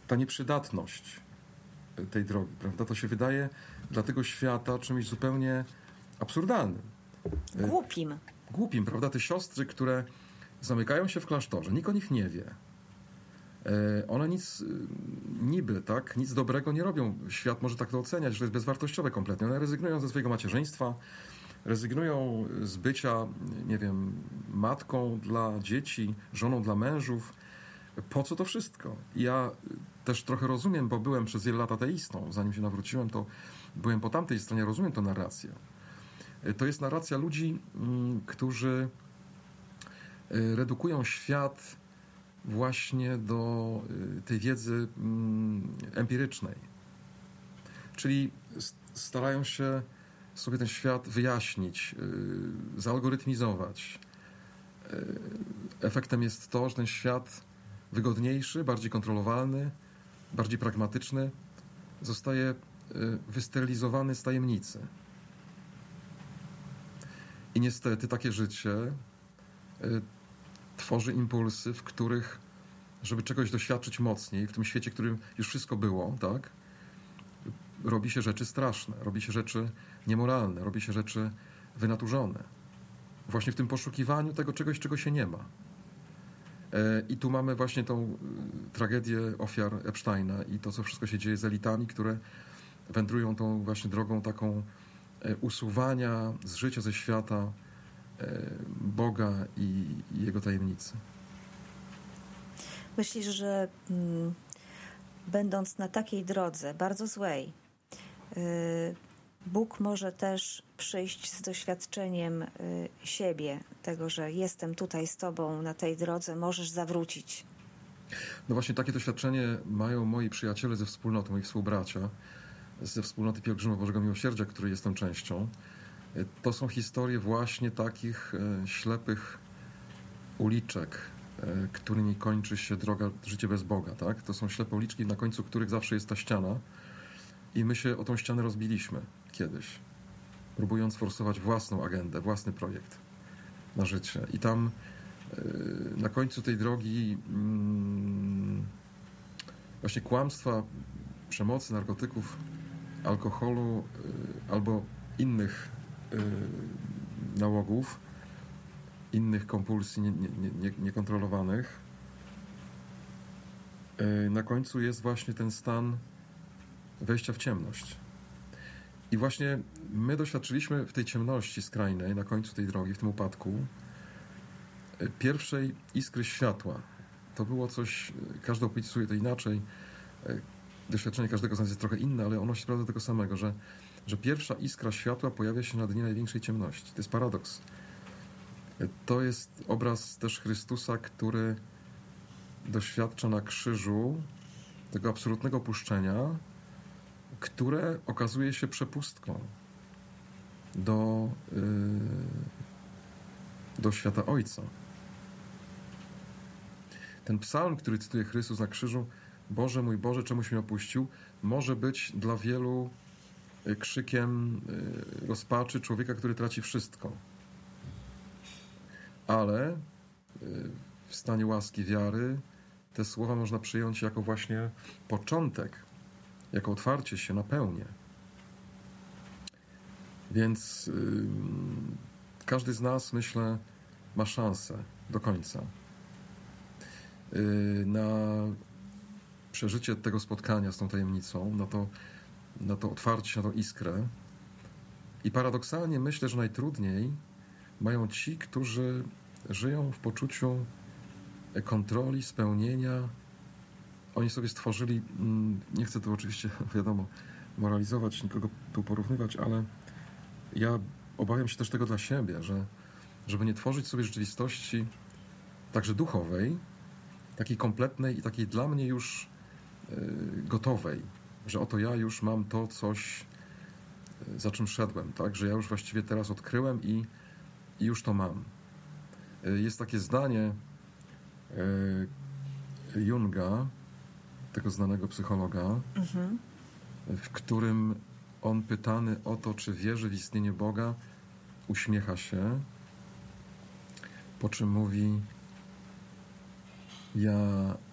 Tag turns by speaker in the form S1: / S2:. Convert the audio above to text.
S1: ta nieprzydatność tej drogi, prawda? To się wydaje dla tego świata czymś zupełnie absurdalnym.
S2: Głupim,
S1: prawda? Te siostry, które zamykają się w klasztorze, nikt o nich nie wie. One nic niby, tak, nic dobrego nie robią. Świat może tak to oceniać, że to jest bezwartościowe kompletnie. One rezygnują ze swojego macierzyństwa, rezygnują z bycia, nie wiem, matką dla dzieci, żoną dla mężów. Po co to wszystko? Ja też trochę rozumiem, bo byłem przez wiele lat ateistą. Zanim się nawróciłem, to byłem po tamtej stronie, rozumiem tę narrację. To jest narracja ludzi, którzy redukują świat właśnie do tej wiedzy empirycznej. Czyli starają się sobie ten świat wyjaśnić, zalgorytmizować. Efektem jest to, że ten świat wygodniejszy, bardziej kontrolowalny, bardziej pragmatyczny zostaje wysterylizowany z tajemnicy. I niestety takie życie tworzy impulsy, w których, żeby czegoś doświadczyć mocniej, w tym świecie, w którym już wszystko było, tak, robi się rzeczy straszne, robi się rzeczy niemoralne, robi się rzeczy wynaturzone. Właśnie w tym poszukiwaniu tego czegoś, czego się nie ma. I tu mamy właśnie tą tragedię ofiar Epsteina i to, co wszystko się dzieje z elitami, które wędrują tą właśnie drogą taką usuwania z życia, ze świata Boga i Jego tajemnicy.
S2: Myślisz, że będąc na takiej drodze, bardzo złej, Bóg może też przyjść z doświadczeniem siebie, tego, że jestem tutaj z Tobą na tej drodze, możesz zawrócić?
S1: No właśnie takie doświadczenie mają moi przyjaciele ze wspólnoty, moi współbracia, ze wspólnoty Pielgrzymów Bożego Miłosierdzia, której jestem częścią. To są historie właśnie takich ślepych uliczek, którymi kończy się droga, życie bez Boga. Tak? To są ślepe uliczki, na końcu których zawsze jest ta ściana i my się o tą ścianę rozbiliśmy kiedyś, próbując forsować własną agendę, własny projekt na życie. I tam na końcu tej drogi właśnie kłamstwa, przemocy, narkotyków, alkoholu albo innych nałogów, innych kompulsji niekontrolowanych. Na końcu jest właśnie ten stan wejścia w ciemność. I właśnie my doświadczyliśmy w tej ciemności skrajnej, na końcu tej drogi, w tym upadku, pierwszej iskry światła. To było coś, każdy opisuje to inaczej, doświadczenie każdego z nas jest trochę inne, ale ono się sprawdza tego samego, że pierwsza iskra światła pojawia się na dnie największej ciemności. To jest paradoks. To jest obraz też Chrystusa, który doświadcza na krzyżu tego absolutnego opuszczenia, które okazuje się przepustką do świata Ojca. Ten psalm, który cytuje Chrystus na krzyżu, Boże mój Boże, czemuś mnie opuścił, może być dla wielu krzykiem rozpaczy człowieka, który traci wszystko. Ale w stanie łaski wiary te słowa można przyjąć jako właśnie początek, jako otwarcie się na pełnię. Więc każdy z nas, myślę, ma szansę do końca na przeżycie tego spotkania z tą tajemnicą, na to otwarcie się na tą iskrę. I paradoksalnie myślę, że najtrudniej mają ci, którzy żyją w poczuciu kontroli, spełnienia. Oni sobie stworzyli, nie chcę tu oczywiście, wiadomo, moralizować, nikogo tu porównywać, ale ja obawiam się też tego dla siebie, że żeby nie tworzyć sobie rzeczywistości także duchowej, takiej kompletnej i takiej dla mnie już gotowej, że oto ja już mam to coś, za czym szedłem, tak? Że ja już właściwie teraz odkryłem i już to mam. Jest takie zdanie Junga, tego znanego psychologa, w którym on pytany o to, czy wierzy w istnienie Boga, uśmiecha się, po czym mówi: ja